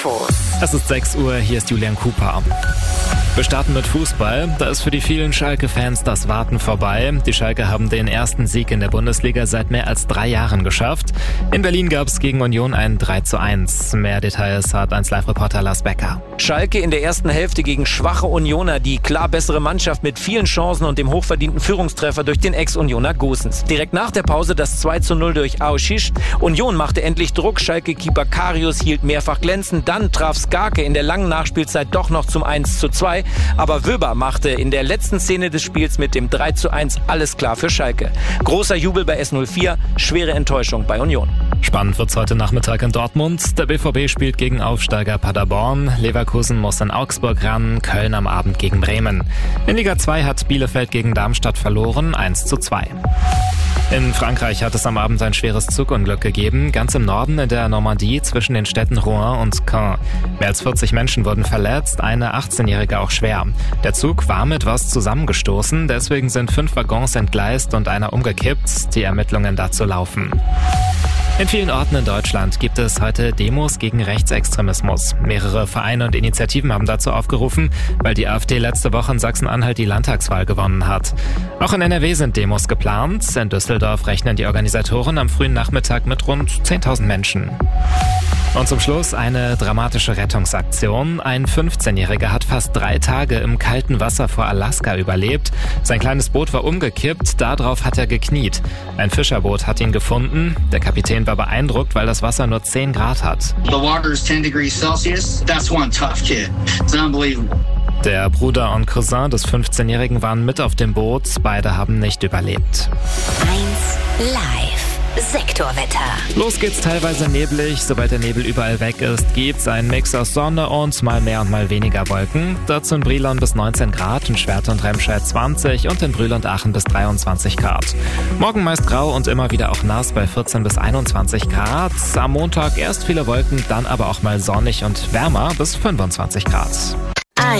Infos. Es ist 6 Uhr, hier ist Julian Cooper. Wir starten mit Fußball. Da ist für die vielen Schalke-Fans das Warten vorbei. Die Schalke haben den ersten Sieg in der Bundesliga seit mehr als 3 Jahren geschafft. In Berlin gab es gegen Union ein 3:1. Mehr Details hat 1Live-Reporter Lars Becker. Schalke in der ersten Hälfte gegen schwache Unioner, die klar bessere Mannschaft mit vielen Chancen und dem hochverdienten Führungstreffer durch den Ex-Unioner Gosens. Direkt nach der Pause das 2:0 durch Aoshish. Union machte endlich Druck, Schalke-Keeper Karius hielt mehrfach glänzend, dann traf Skarke in der langen Nachspielzeit doch noch zum 1:2. Aber Wöber machte in der letzten Szene des Spiels mit dem 3:1 alles klar für Schalke. Großer Jubel bei S04, schwere Enttäuschung bei Union. Spannend wird's heute Nachmittag in Dortmund. Der BVB spielt gegen Aufsteiger Paderborn. Leverkusen muss in Augsburg ran, Köln am Abend gegen Bremen. In Liga 2 hat Bielefeld gegen Darmstadt verloren, 1:2. In Frankreich hat es am Abend ein schweres Zugunglück gegeben, ganz im Norden in der Normandie zwischen den Städten Rouen und Caen. Mehr als 40 Menschen wurden verletzt, eine 18-Jährige auch schwer. Der Zug war mit was zusammengestoßen, deswegen sind 5 Waggons entgleist und einer umgekippt. Die Ermittlungen dazu laufen. In vielen Orten in Deutschland gibt es heute Demos gegen Rechtsextremismus. Mehrere Vereine und Initiativen haben dazu aufgerufen, weil die AfD letzte Woche in Sachsen-Anhalt die Landtagswahl gewonnen hat. Auch in NRW sind Demos geplant. In Düsseldorf rechnen die Organisatoren am frühen Nachmittag mit rund 10.000 Menschen. Und zum Schluss eine dramatische Rettungsaktion. Ein 15-Jähriger hat fast 3 Tage im kalten Wasser vor Alaska überlebt. Sein kleines Boot war umgekippt, darauf hat er gekniet. Ein Fischerboot hat ihn gefunden. Der Kapitän war beeindruckt, weil das Wasser nur 10 Grad hat. The water is 10 degrees Celsius. That's one tough kid. It's unbelievable. Der Bruder und Cousin des 15-Jährigen waren mit auf dem Boot. Beide haben nicht überlebt. 1Live. Sektorwetter. Los geht's teilweise neblig. Sobald der Nebel überall weg ist, gibt's einen Mix aus Sonne und mal mehr und mal weniger Wolken. Dazu in Brilon bis 19 Grad, in Schwerte und Remscheid 20 und in Brühl und Aachen bis 23 Grad. Morgen meist grau und immer wieder auch nass bei 14 bis 21 Grad. Am Montag erst viele Wolken, dann aber auch mal sonnig und wärmer bis 25 Grad.